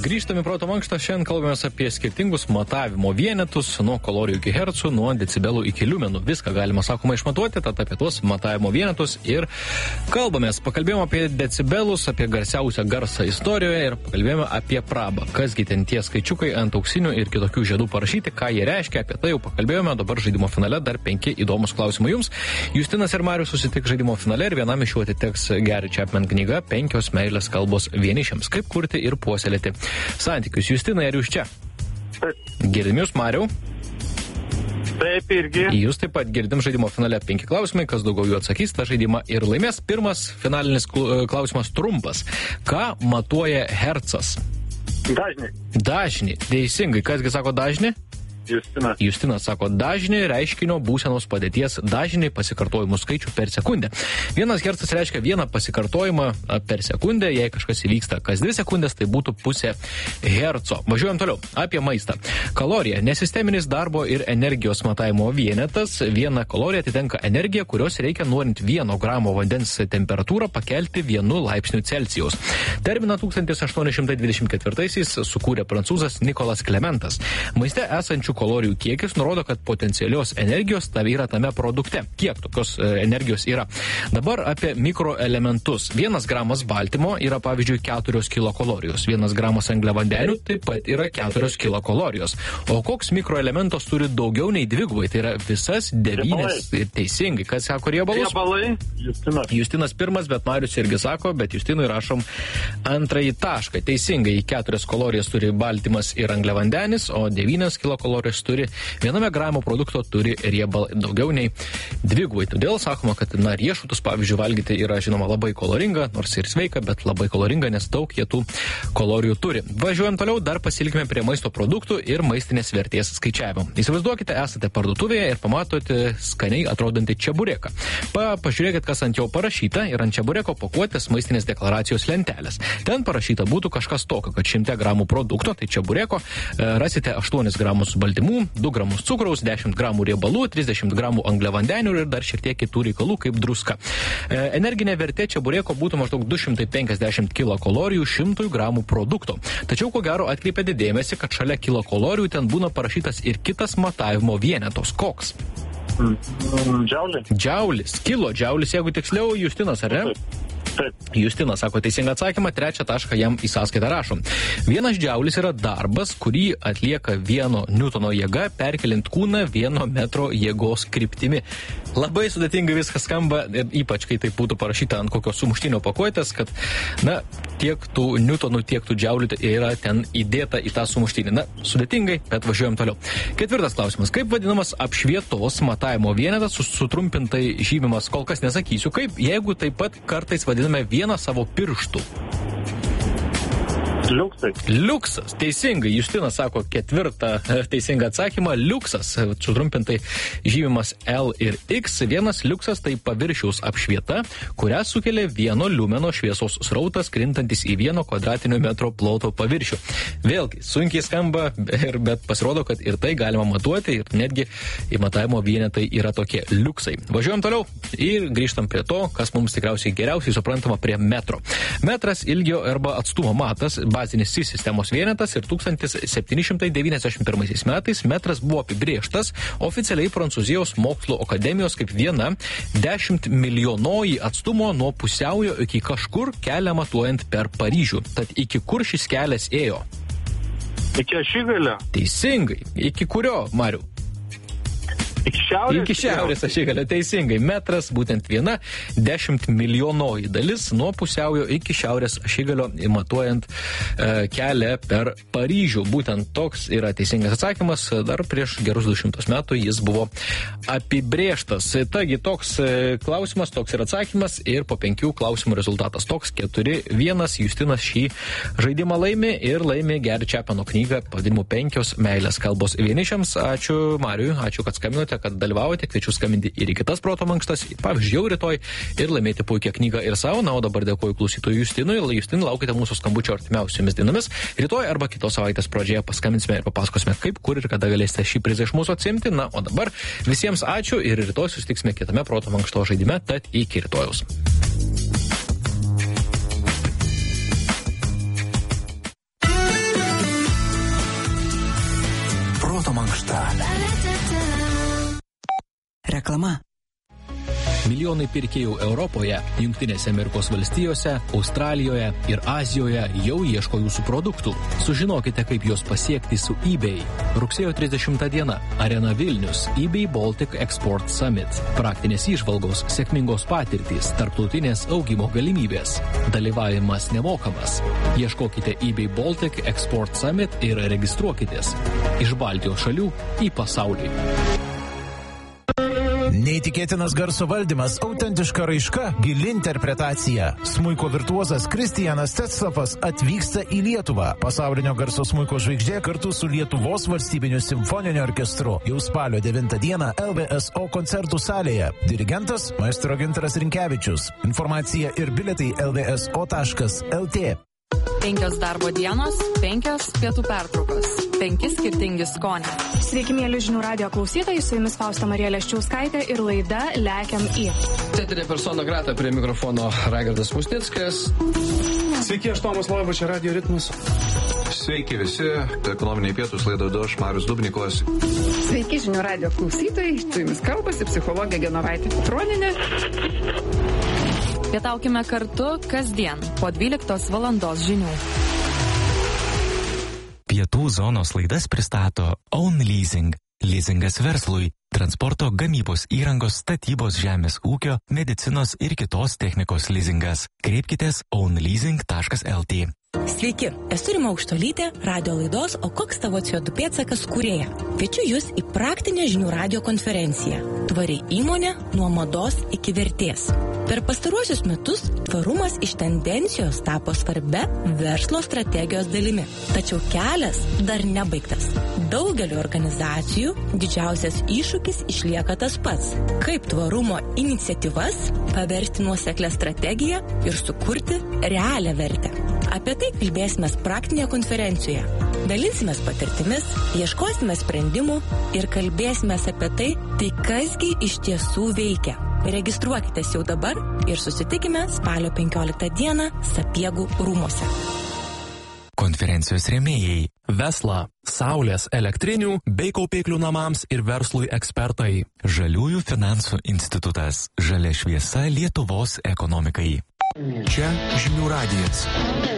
Grįžtame proto mankštą, šiandien kalbamės apie skirtingus matavimo vienetus, nuo kalorijų iki hercų, nuo decibelų iki liumenų. Viską galima, sakoma, išmatuoti, tad apie tuos matavimo vienetus ir kalbamės. Pakalbėjome apie decibelus, apie garsiausią garsą istorijoje ir pakalbėjome apie prabą. Kasgi ten tie skaičiukai ant auksinių ir kitokių žiedų parašyti, ką jie reiškia, apie tai jau pakalbėjome. Dabar žaidimo finale dar 5 įdomus klausimai jums. Justinas ir Marius susitiks žaidimo finale ir vienam iš jų atiteks Gary Chapman knyga 5 meilės kalbos vienišiams. Kaip kurti ir puoselėti santykius. Justinai, ar jūs čia? Taip. Girdim jūs, Mariau? Taip, irgi. Jūs taip pat girdim žaidimo finale 5 klausimai, kas daugiau jų atsakys, tą žaidimą ir laimės. Pirmas finalinis klausimas trumpas. Ką matuoja hercas? Dažnį. Dažnį. Teisingai. Kasgi sako dažnį? Justinas sako dažnį, reiškinio būsenos padėties dažnį, pasikartojimų skaičių per sekundę. 1 hercas reiškia 1 pasikartojimą per sekundę, jei kažkas įvyksta kas 2 sekundės, tai būtų pusė herco. Važiuojam toliau. Apie maistą. Kalorija. Nesisteminis darbo ir energijos matavimo vienetas. 1 kalorija atitenka energija, kurios reikia norint 1 gramo vandens temperatūrą pakelti 1 laipsnių Celsijaus. Terminą 1824-aisiais sukūrė prancūzas Nikolas Klementas. Maiste esančių kalorijų kiekis nurodo, kad potencialios energijos yra tame produkte. Kiek tokios energijos yra? Dabar apie mikroelementus. 1 gramas baltymo yra, pavyzdžiui, 4 kilokalorijos. 1 gramas angliavandenių taip pat yra 4 kilokalorijos. O koks mikroelementas turi daugiau nei 2? Tai yra visas 9. Ir teisingai. Kas sako riebalus? Riebalai. Justinas pirmas, bet Marius irgi sako, bet Justinui rašom 2 tašką. Teisingai, 4 kalorijas turi baltymas ir angliavandenis, o 9 kilokalorijos turi 1 gramo produkto turi riebalą daugiau nei 2. Todėl sakoma, kad riešutus, pavyzdžiui, valgyti yra, žinoma, labai kaloringa, nors ir sveika, bet labai kaloringa, nes daug jie tų kalorijų turi. Važiuojam toliau, dar pasilikime prie maisto produktų ir maistinės vertės skaičiavimo. Įsivaizduokite, esate parduotuvėje ir pamatote skaniai atrodantį čebureką. Pažiūrėkite, kas ant jo parašyta ir ant čebureko pakuotės maistinės deklaracijos lentelės. Ten parašyta būtų kažkas tokio, kad 100 gramų produkto, tai čebureko, rasite 8 gramus baltymų, 2 gramus cukraus, 10 gramų riebalų, 30 gramų angliavandenių ir dar šiek tiek kitų reikalų kaip druska. Energinė vertė čebureko būtų maždaug 250 kilokalorijų 100 gramų produkto. Tačiau, ko gero, atkreipėte dėmesį, kad šalia kilokalorijų ten būna parašytas ir kitas matavimo vienetos. Koks? Džiaulis. Džiaulis. Kilo džiaulis, jeigu tiksliau, Justinas, ar ne? Taip. Justinas sako teisingą atsakymą, 3 tašką jam į sąskaitą rašom. 1 džiaulis yra darbas, kurį atlieka 1 Newtono jėga, perkeliant kūną 1 metro jėgos kryptimi. Labai sudėtingai viskas skamba, ypač kai tai būtų parašyta ant kokio sumuštinio pakuotės, kad, tiek tų Newtonų, tiek tų džiaulių yra ten įdėta į tą sumuštinį. Sudėtingai, bet važiuojam toliau. 4 klausimas. Kaip vadinamas apšvietos matavimo vienetas, sutrumpintai žymimas, kol kas nesakysiu, kaip, jeigu taip pat kartais vadiname 1 savo pirštų. Liuksai. Liuksas, teisingai. Justinas sako 4 teisingą atsakymą. Liuksas, sutrumpintai žymimas L ir X. 1 liuksas tai paviršiaus apšvieta, kurią sukelia 1 liumeno šviesos srautas, krintantis į 1 kvadratinio metro ploto paviršių. Vėlgi, sunkiai skamba, bet pasirodo, kad ir tai galima matuoti ir netgi matavimo vienetai yra tokie liuksai. Važiuojam toliau ir grįžtam prie to, kas mums tikriausiai geriausiai suprantama, prie metro. Metras ilgio arba atstumo matas, bazinis sistemos vienetas ir 1791 metais metras buvo apibrėžtas oficialiai Prancūzijos mokslo akademijos kaip 10 milijonoji atstumo nuo pusiaujo iki kažkur kelią matuojant per Paryžių. Tad iki kur šis kelias ėjo? Iki Ašigalio. Teisingai. Iki kurio, Mariau? Iki šiaurės? Iki šiaurės Ašigalio, teisingai. Metras, būtent 10 milijonoji dalis nuo pusiaujo iki šiaurės Ašigalio matuojant kelią per Paryžių. Būtent toks yra teisingas atsakymas. Dar prieš gerus 200 metų jis buvo apibrėžtas. Taigi, toks klausimas, toks yra atsakymas ir po 5 klausimų rezultatas toks 4-1. Justinas šį žaidimą laimi ir laimi Gary Chapmano knygą pavadinimu 5 meilės kalbos vienišiams. Ačiū Mariui, ačiū, kad skambinote, kad dalyvaujate, kviečiu skambinti ir į kitas proto mankštas, pavyzdžiui, jau rytoj ir laimėti puikią knygą ir savo. O dabar dėkoju klausytojui Justinui. Justinui, laukite mūsų skambučio artimiausiomis dienomis. Rytoj arba kitos savaitės pradžioje paskambinsime ir papasakosime, kaip, kur ir kada galėsite šį prizą iš mūsų atsimti. O dabar visiems ačiū ir rytoj susitiksime kitame proto mankšto žaidime, tad iki rytojaus. Reklama. Milijonai pirkėjų Europoje, Jungtinėse Amerikos valstijose, Australijoje ir Azijoje jau ieško jūsų produktų. Sužinokite, kaip juos pasiekti su eBay. Rugsėjo 30 diena. Arena Vilnius. eBay Baltic Export Summit. Praktinės įžvalgos, sėkmingos patirtys, tarptautinės augimo galimybės. Dalyvavimas nemokamas. Ieškokite eBay Baltic Export Summit ir registruokitės. Iš Baltijos šalių į pasaulį. Neįtikėtinas garso valdymas, autentiška raiška, gili interpretacija. Smuiko virtuozas Kristijanas Tetslavas atvyksta į Lietuvą. Pasaulinio garso smuiko žvaigždė kartu su Lietuvos valstybiniu simfoniniu orkestru. Jau spalio 9 dieną LVSO koncertų salėje. Dirigentas maestro Gintaras Rinkevičius. Informacija ir bilietai lvso.lt. 5 darbo dienos, 5 pietų pertraukos, 5 skirtingi skoniai. Sveiki, mėly žinių radijo klausytojai, su jumis Fausta Marija Leščiauskaitė ir laida Lekiam į. Teatrė persona grata, prie mikrofono Raigardas Musnickas. Sveiki, aš Tomas Loiba, čia Radio Ritmas. Sveiki visi, ekonominiai pietus laidą vedu aš, Marius Dubnikovas. Sveiki, žinių radijo klausytojai, su jumis kalbasi psichologė Genovaitė Petroninė. Pietaukime kartu kasdien po 12 valandos žinių. Pietų zonos laidas pristato Own Leasing. Leasingas verslui, transporto, gamybos įrangos, statybos, žemės ūkio, medicinos ir kitos technikos leasingas. Kreipkitės ownleasing.lt. Sveiki, esu Rima Aukštolytė, radio laidos O koks tavo CO2 pėdsakas kūrėja. Kviečiu jūs į praktinę žinių radio konferenciją. Tvari įmonė nuo mados iki vertės. Per pastaruosius metus tvarumas iš tendencijos tapo svarbia verslo strategijos dalimi. Tačiau kelias dar nebaigtas. Daugeliu organizacijų didžiausias iššūkis išlieka tas pats. Kaip tvarumo iniciatyvas paversti nuoseklę strategiją ir sukurti realią vertę. Apie tai kalbėsime praktinėje konferencijoje. Dalinsimės patirtimis, ieškosime sprendimų ir kalbėsime apie tai kasgi iš tiesų veikia. Registruokitės jau dabar ir susitikime spalio 15 dieną Sapiegų rūmuose. Konferencijos rėmėjai. Vesla, saulės elektrinių bei kaupiklių namams ir verslui ekspertai. Žaliųjų finansų institutas. Žalia šviesa Lietuvos ekonomikai. Čia žinių radijas.